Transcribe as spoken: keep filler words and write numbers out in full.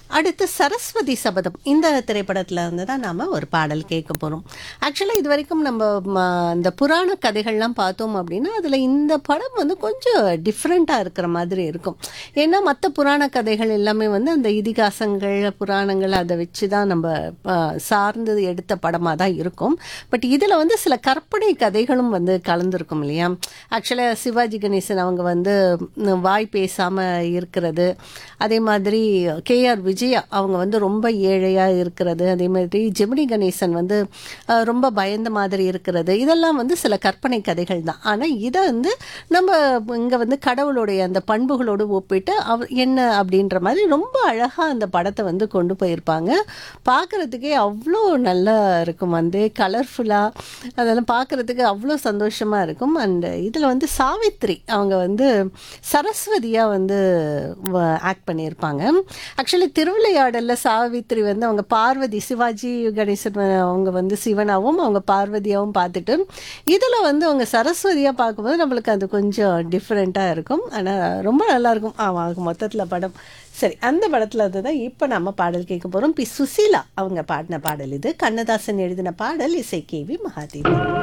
அடுத்து சரஸ்வதி சபதம் இந்த திரைப்படத்தில் இருந்து தான் நாம் ஒரு பாடல் கேட்க போகிறோம். ஆக்சுவலாக இது வரைக்கும் நம்ம ம, இந்த புராண கதைகள்லாம் பார்த்தோம் அப்படின்னா அதில் இந்த படம் வந்து கொஞ்சம் டிஃப்ரெண்ட்டாக இருக்கிற மாதிரி இருக்கும். ஏன்னா மற்ற புராண கதைகள் எல்லாமே வந்து அந்த இதிகாசங்கள் புராணங்கள் அதை வச்சு தான் நம்ம ஆ, சார்ந்து எடுத்த படமாக தான் இருக்கும். பட் இதில் வந்து சில கற்பனை கதைகளும் வந்து கலந்துருக்கும் இல்லையா. ஆக்சுவலாக சிவாஜி கணேசன் அவங்க வந்து ம், வாய் பேசாமல் இருக்கிறது, அதே மாதிரி கேஆர் விஜயா அவங்க வந்து ரொம்ப ஏழையாக இருக்கிறது, அதே மாதிரி ஜெமினி கணேசன் வந்து அஹ், ரொம்ப பயந்த மாதிரி இருக்கிறது, இதெல்லாம் வந்து சில கற்பனை கதைகள் தான். ஆனால் இதை வந்து நம்ம இங்கே வந்து கடவுளுடைய அந்த பண்புகளோடு ஒப்பிட்டு அவ என்ன அப்படின்ற மாதிரி ரொம்ப அழகாக அந்த படத்தை வந்து கொண்டு போயிருப்பாங்க. பார்க்குறதுக்கே அவ்வளோ நல்லா இருக்கும், வந்து கலர்ஃபுல்லாக அதெல்லாம் பார்க்குறதுக்கு அவ்வளோ சந்தோஷமாக இருக்கும். அண்ட் இதில் வந்து சாவித்ரி அவங்க வந்து சரஸ்வதியாக வந்து ஆக்ட் பண்ணியிருப்பாங்க. ஆக்சுவலி திருவிளையாடலில் சாவித்ரி வந்து அவங்க பார்வதி, சிவாஜி கணேசன் வ- அவங்க வந்து சிவனாகவும் அவங்க பார்வதியாகவும் பார்த்துட்டு இதில் வந்து அவங்க சரஸ்வதியாக பார்க்கும்போது நம்மளுக்கு அது கொஞ்சம் டிஃப்ரெண்ட்டாக இருக்கும். ஆனால் ரொம்ப நல்லாயிருக்கும். ஆமாம், மொத்தத்தில் படம் சரி. அந்த படத்தில் இருந்து தான் இப்போ நம்ம பாடல் கேட்க போகிறோம். பி சுசீலா அவங்க பாடின பாடல் இது. கண்ணதாசன் எழுதின பாடல், இசை கேவி மகாதேவன்.